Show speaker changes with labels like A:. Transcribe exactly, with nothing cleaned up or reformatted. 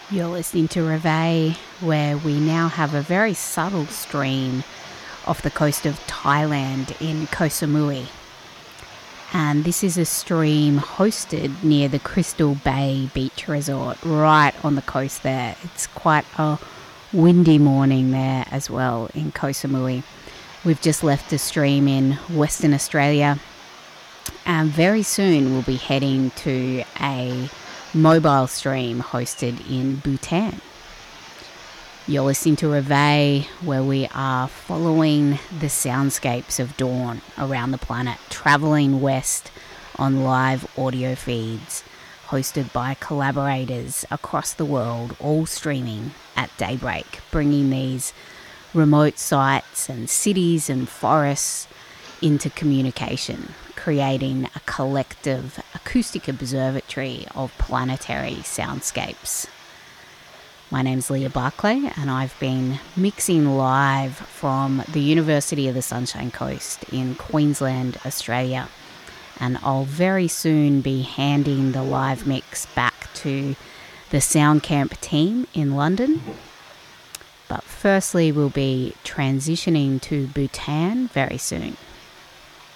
A: You're listening to Reveille, where we now have a very subtle stream off the coast of Thailand in Koh Samui. And this is a stream hosted near the Crystal Bay Beach Resort, right on the coast there. It's quite a windy morning there as well in Koh Samui. We've just left a stream in Western Australia, and very soon we'll be heading to a mobile stream hosted in Bhutan. You're listening to Reveille, where we are following the soundscapes of dawn around the planet, travelling west on live audio feeds, hosted by collaborators across the world, all streaming at daybreak, bringing these remote sites and cities and forests into communication, creating a collective acoustic observatory of planetary soundscapes. My name's Leah Barclay, and I've been mixing live from the University of the Sunshine Coast in Queensland, Australia. And I'll very soon be handing the live mix back to the Soundcamp team in London. But firstly, we'll be transitioning to Bhutan very soon.